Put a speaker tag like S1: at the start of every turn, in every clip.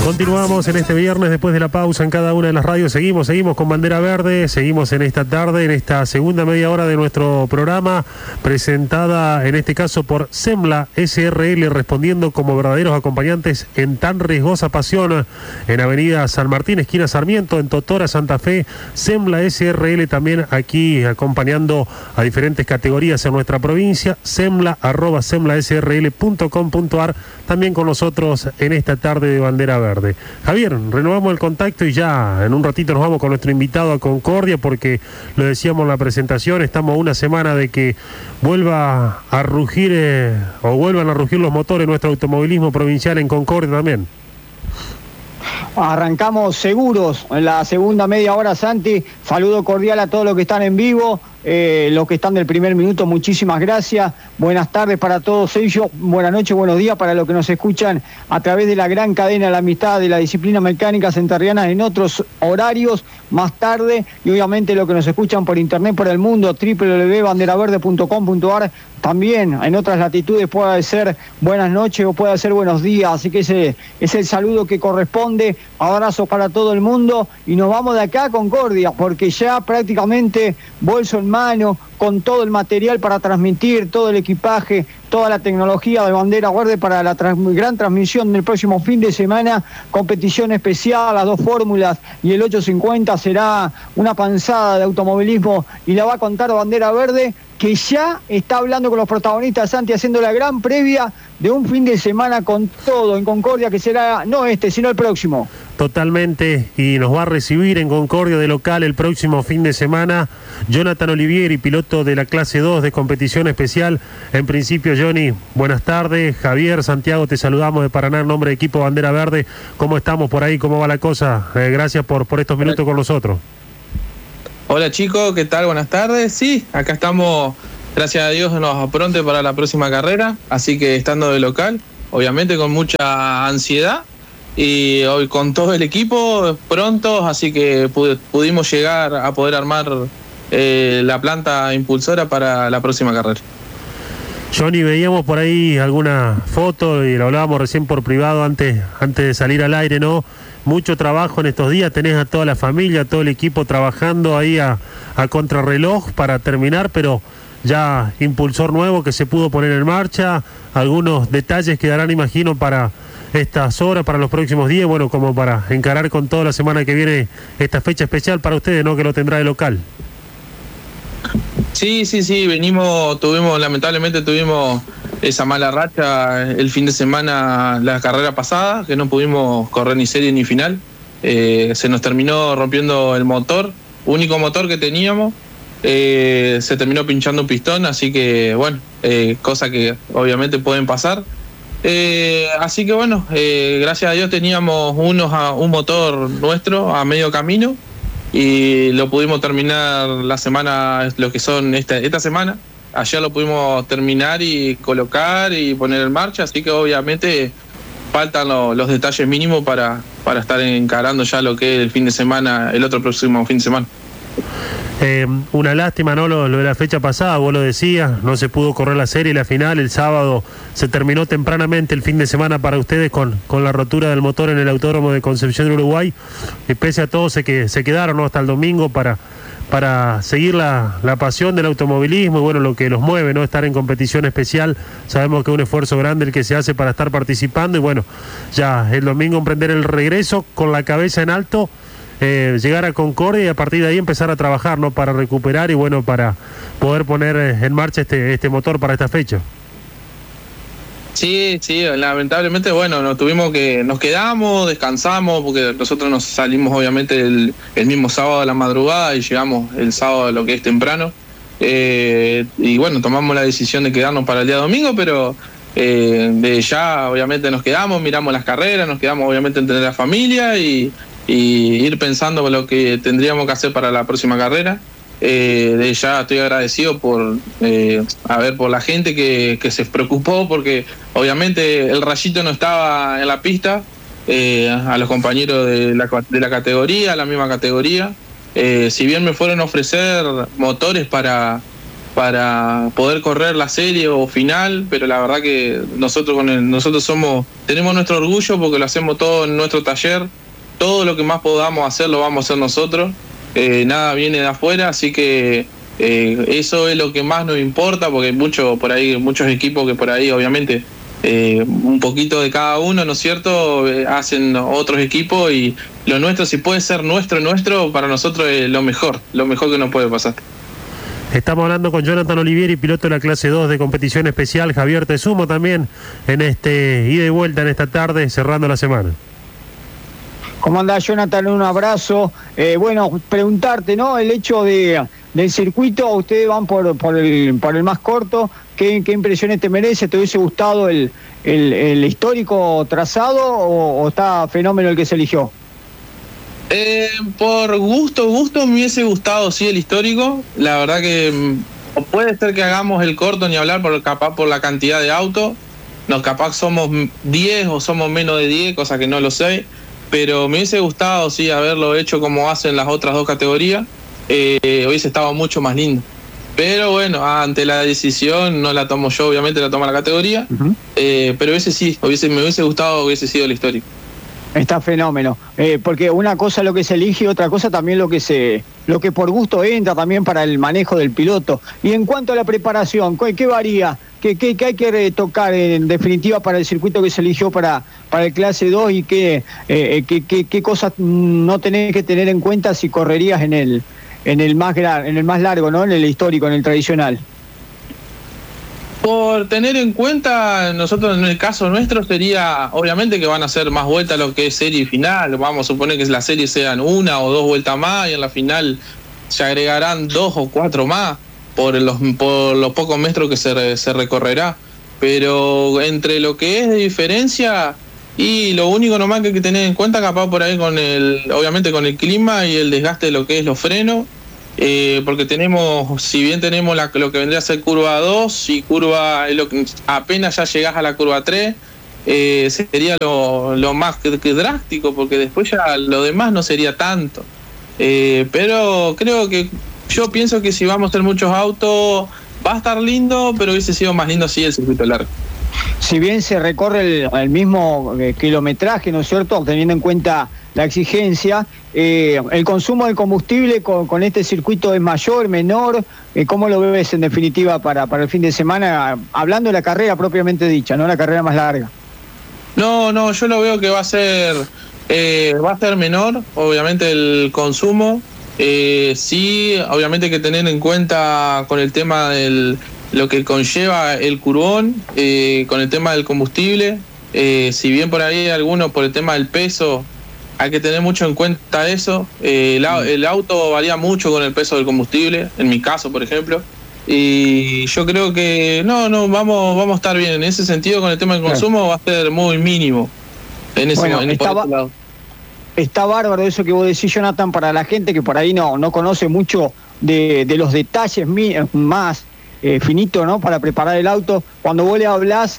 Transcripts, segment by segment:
S1: Continuamos en este viernes después de la pausa en cada una de las radios. Seguimos con Bandera Verde, seguimos en esta tarde, en esta segunda media hora de nuestro programa, presentada en este caso por Semla SRL, respondiendo como verdaderos acompañantes en tan riesgosa pasión, en Avenida San Martín, esquina Sarmiento, en Totora, Santa Fe. Semla SRL también aquí acompañando a diferentes categorías en nuestra provincia. semla@semlasrl.com.ar, también con nosotros en esta tarde de Bandera Verde. Javier, renovamos el contacto y ya en un ratito nos vamos con nuestro invitado a Concordia, porque lo decíamos en la presentación, estamos a una semana de que vuelva a rugir o vuelvan a rugir los motores nuestro automovilismo provincial en Concordia también.
S2: Arrancamos seguros en la segunda media hora, Santi. Saludo cordial a todos los que están en vivo, los que están del primer minuto, muchísimas gracias. Buenas tardes para todos ellos, buenas noches, buenos días para los que nos escuchan a través de la gran cadena de la amistad de la disciplina mecánica santarriana en otros horarios más tarde, y obviamente los que nos escuchan por internet, por el mundo, www.banderaverde.com.ar. También en otras latitudes puede ser buenas noches o puede ser buenos días, así que ese es el saludo que corresponde. Abrazos para todo el mundo y nos vamos de acá a Concordia, porque ya prácticamente bolso en mano, con todo el material para transmitir, todo el equipaje, toda la tecnología de Bandera Verde para la gran transmisión del próximo fin de semana. Competición especial, las dos fórmulas y el 850 será una panzada de automovilismo y la va a contar Bandera Verde, que ya está hablando con los protagonistas, Santi, haciendo la gran previa de un fin de semana con todo en Concordia, que será no este, sino el próximo.
S1: Totalmente, y nos va a recibir en Concordia de local el próximo fin de semana Jonathan Olivieri, piloto de la clase 2 de competición especial. En principio, Johnny, buenas tardes. Javier, Santiago, te saludamos de Paraná en nombre de equipo Bandera Verde. ¿Cómo estamos por ahí? ¿Cómo va la cosa? Gracias por estos minutos con nosotros.
S3: Hola chicos, ¿qué tal? Buenas tardes. Sí, acá estamos, gracias a Dios nos apronte para la próxima carrera, así que estando de local, obviamente con mucha ansiedad, y hoy con todo el equipo prontos, así que pudimos llegar a poder armar la planta impulsora para la próxima carrera.
S1: Johnny, veíamos por ahí alguna foto y lo hablábamos recién por privado antes de salir al aire, ¿no? Mucho trabajo en estos días, tenés a toda la familia, todo el equipo trabajando ahí a contrarreloj para terminar, pero ya impulsor nuevo que se pudo poner en marcha, algunos detalles que darán, imagino, para estas horas, para los próximos días, bueno, como para encarar con toda la semana que viene esta fecha especial para ustedes, ¿no? Que lo tendrá de local.
S3: Sí, lamentablemente tuvimos esa mala racha el fin de semana, la carrera pasada, que no pudimos correr ni serie ni final. Se nos terminó rompiendo el motor, único motor que teníamos, se terminó pinchando un pistón, así que bueno, cosas que obviamente pueden pasar. Así que bueno, gracias a Dios teníamos un motor nuestro a medio camino y lo pudimos terminar la semana, lo que son esta semana. Ayer lo pudimos terminar y colocar y poner en marcha, así que obviamente faltan los detalles mínimos para estar encarando ya lo que es el fin de semana, el otro próximo fin de semana.
S1: Una lástima, ¿no? Lo de la fecha pasada, vos lo decías, no se pudo correr la serie, la final, el sábado se terminó tempranamente el fin de semana para ustedes con la rotura del motor en el Autódromo de Concepción de Uruguay, y pese a todo se quedaron, ¿no? Hasta el domingo para seguir la pasión del automovilismo y bueno, lo que los mueve, ¿no? Estar en competición especial. Sabemos que es un esfuerzo grande el que se hace para estar participando y bueno, ya el domingo emprender el regreso con la cabeza en alto, llegar a Concordia y a partir de ahí empezar a trabajar, ¿no? Para recuperar y bueno, para poder poner en marcha este motor para esta fecha.
S3: Sí, lamentablemente, bueno, nos quedamos, descansamos, porque nosotros nos salimos obviamente el mismo sábado a la madrugada y llegamos el sábado a lo que es temprano, y bueno, tomamos la decisión de quedarnos para el día domingo, pero de ya obviamente nos quedamos, miramos las carreras, nos quedamos obviamente en tener la familia y ir pensando lo que tendríamos que hacer para la próxima carrera. De ya estoy agradecido por la gente que se preocupó, porque obviamente el rayito no estaba en la pista, a los compañeros de la categoría, la misma categoría, si bien me fueron a ofrecer motores para para poder correr la serie o final, pero la verdad que nosotros tenemos nuestro orgullo porque lo hacemos todo en nuestro taller, todo lo que más podamos hacer lo vamos a hacer nosotros, nada viene de afuera, así que eso es lo que más nos importa, porque hay muchos equipos que por ahí obviamente un poquito de cada uno, ¿no es cierto? Hacen otros equipos, y lo nuestro, si puede ser nuestro, para nosotros es lo mejor que nos puede pasar.
S1: Estamos hablando con Jonathan Olivieri, piloto de la clase 2 de competición especial. Javier, te sumo también en este ida y vuelta en esta tarde, cerrando la semana.
S2: ¿Cómo andás, Jonathan? Un abrazo. Bueno, preguntarte, ¿no? El hecho del circuito, ustedes van por el más corto. ¿Qué impresiones te merece? ¿Te hubiese gustado el histórico trazado o está fenómeno el que se eligió?
S3: Por gusto me hubiese gustado, sí, el histórico. La verdad que puede ser que hagamos el corto, ni hablar, capaz por la cantidad de autos. Capaz somos 10 o somos menos de 10, cosa que no lo sé. Pero me hubiese gustado, sí, haberlo hecho como hacen las otras dos categorías. Hubiese estado mucho más lindo. Pero bueno, ante la decisión no la tomo yo, obviamente la toma la categoría. Uh-huh. Pero me hubiese gustado, hubiese sido el histórico.
S2: Está fenómeno, porque una cosa es lo que se elige y otra cosa también lo que por gusto entra también para el manejo del piloto. Y en cuanto a la preparación, ¿qué varía? ¿Qué hay que tocar en definitiva para el circuito que se eligió para el clase 2 y qué cosas no tenés que tener en cuenta si correrías en el más largo, ¿no? En el histórico, en el tradicional?
S3: Por tener en cuenta, nosotros en el caso nuestro sería, obviamente que van a hacer más vueltas lo que es serie y final. Vamos a suponer que la serie sean 1 o 2 vueltas más y en la final se agregarán 2 o 4 más por los pocos metros que se recorrerá. Pero entre lo que es de diferencia y lo único nomás que hay que tener en cuenta, capaz por ahí obviamente con el clima y el desgaste de lo que es los frenos. Porque si bien tenemos lo que vendría a ser curva 2 y curva, apenas ya llegás a la curva 3, sería lo más que drástico, porque después ya lo demás no sería tanto. Pero yo pienso que si vamos a tener muchos autos va a estar lindo, pero hubiese sido más lindo si el circuito largo.
S2: Si bien se recorre el mismo kilometraje, ¿no es cierto?, teniendo en cuenta la exigencia, el consumo de combustible con este circuito es mayor, menor. ¿Cómo lo ves en definitiva para el fin de semana, hablando de la carrera propiamente dicha, no la carrera más larga?
S3: No, yo lo veo que va a ser menor, obviamente, el consumo. Sí, obviamente hay que tener en cuenta con el tema lo que conlleva el curvón, con el tema del combustible. Si bien por ahí algunos, por el tema del peso, hay que tener mucho en cuenta eso. El auto varía mucho con el peso del combustible, en mi caso, por ejemplo. Y yo creo que vamos a estar bien. En ese sentido, con el tema del consumo va a ser muy mínimo. Lado.
S2: Está bárbaro eso que vos decís, Jonathan, para la gente que por ahí no conoce mucho de los detalles más finitos, ¿no?, para preparar el auto. Cuando vos le hablás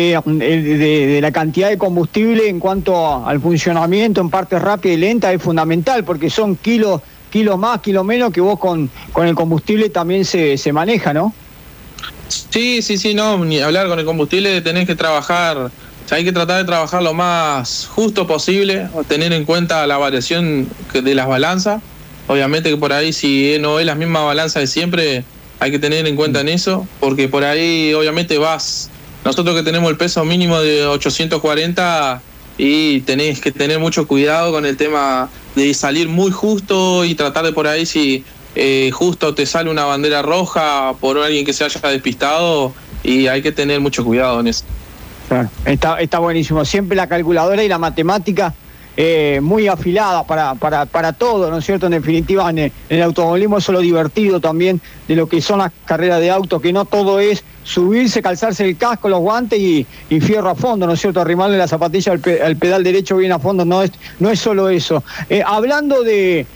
S2: de la cantidad de combustible en cuanto al funcionamiento en parte rápida y lenta, es fundamental, porque son kilos más, kilos menos que vos con el combustible también se maneja, ¿no?
S3: Sí, no, ni hablar. Con el combustible tenés que trabajar, o sea, hay que tratar de trabajar lo más justo posible, tener en cuenta la variación de las balanzas. Obviamente que por ahí, si no es la misma balanza de siempre, hay que tener en cuenta en eso, porque por ahí obviamente nosotros que tenemos el peso mínimo de 840 y tenés que tener mucho cuidado con el tema de salir muy justo y tratar de por ahí, si justo te sale una bandera roja por alguien que se haya despistado, y hay que tener mucho cuidado en eso.
S2: Está buenísimo. Siempre la calculadora y la matemática muy afilada para todo, ¿no es cierto? En definitiva, en el automovilismo eso es lo divertido también de lo que son las carreras de autos, que no todo es subirse, calzarse el casco, los guantes y fierro a fondo, ¿no es cierto? Arrimarle la zapatilla al pedal derecho bien a fondo, no es solo eso. Hablando de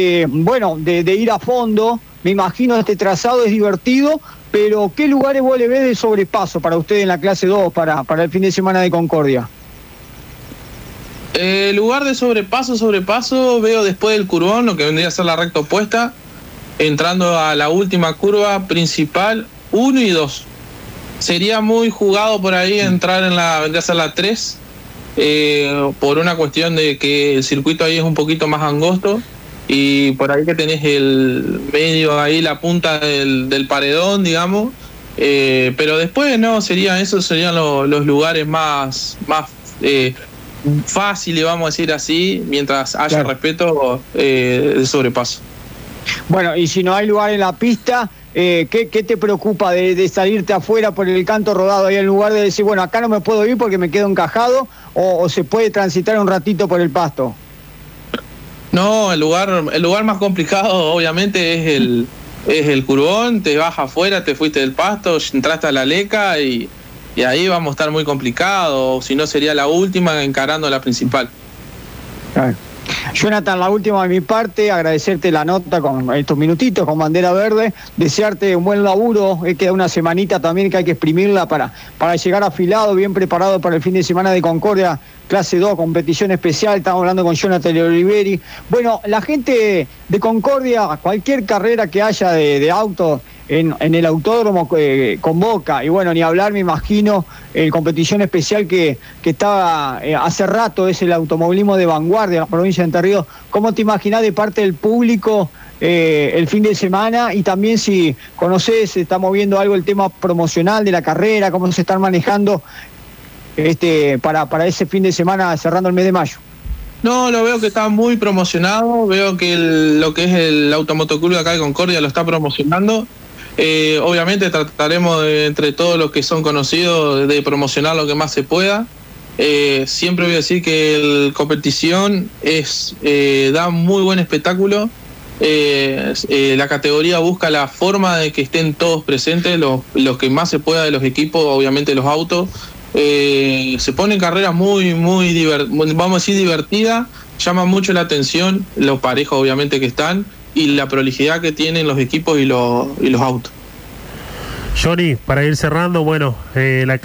S2: ir a fondo, me imagino este trazado es divertido, pero ¿qué lugares vos le ves de sobrepaso para usted en la clase 2 para el fin de semana de Concordia?
S3: Lugar de sobrepaso veo después del curvón, lo que vendría a ser la recta opuesta. entrando a la última curva principal 1 y 2. Sería muy jugado por ahí entrar vendría a ser la 3, por una cuestión de que el circuito ahí es un poquito más angosto, y por ahí que tenés el medio ahí, la punta del paredón, digamos, pero después no, esos serían los lugares más fáciles, vamos a decir así, mientras haya respeto del sobrepaso.
S2: Bueno, y si no hay lugar en la pista, ¿qué te preocupa de salirte afuera por el canto rodado ahí, en lugar de decir, bueno, acá no me puedo ir porque me quedo encajado, o se puede transitar un ratito por el pasto?
S3: No, el lugar más complicado obviamente es el curvón. Te vas afuera, te fuiste del pasto, entraste a la leca y ahí vamos a estar muy complicado, si no sería la última encarando la principal.
S2: Claro. Jonathan, la última de mi parte, agradecerte la nota con estos minutitos con bandera verde, desearte un buen laburo, queda una semanita también que hay que exprimirla para llegar afilado, bien preparado para el fin de semana de Concordia, clase 2, competición especial. Estamos hablando con Jonathan Oliveri. Bueno, la gente de Concordia, cualquier carrera que haya de auto en el autódromo convoca, y bueno, ni hablar, me imagino, en competición especial que estaba hace rato, es el automovilismo de vanguardia en la provincia de Entre Ríos. ¿Cómo te imaginás de parte del público el fin de semana? Y también si conocés, se está moviendo algo el tema promocional de la carrera, cómo se están manejando para ese fin de semana cerrando el mes de mayo.
S3: No, lo veo que está muy promocionado, veo que lo que es el Automotoclub acá de Concordia lo está promocionando. Obviamente trataremos entre todos los que son conocidos de promocionar lo que más se pueda. Siempre voy a decir que la competición da muy buen espectáculo. La categoría busca la forma de que estén todos presentes, los que más se pueda de los equipos, obviamente los autos. Se ponen carreras muy vamos a decir divertidas, llama mucho la atención los parejos obviamente que están y la prolijidad que tienen los equipos y los autos.
S1: Johnny, para ir cerrando, bueno, la